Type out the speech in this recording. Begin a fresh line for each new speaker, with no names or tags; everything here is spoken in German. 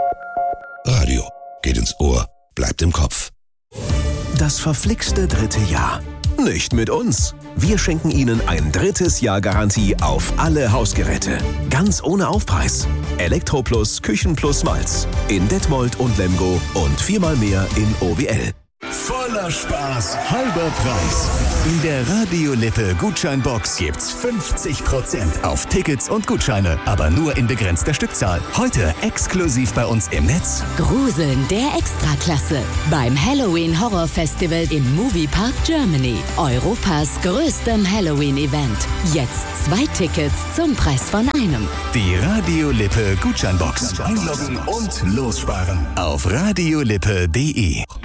Radio geht ins Ohr, bleibt im Kopf.
Das verflixte 3. Jahr. Nicht mit uns. Wir schenken Ihnen ein 3. Jahr Garantie auf alle Hausgeräte. Ganz ohne Aufpreis. Elektroplus, Küchenplus Malz. In Detmold und Lemgo und 4-mal mehr in OWL.
Voller Spaß, halber Preis. In der Radio Lippe Gutscheinbox gibt's 50% auf Tickets und Gutscheine, aber nur in begrenzter Stückzahl. Heute exklusiv bei uns im Netz.
Gruseln der Extraklasse beim Halloween Horror Festival im Moviepark Germany. Europas größtem Halloween-Event. Jetzt 2 Tickets zum Preis von einem.
Die Radio Lippe Gutscheinbox. Einloggen und lossparen auf radiolippe.de.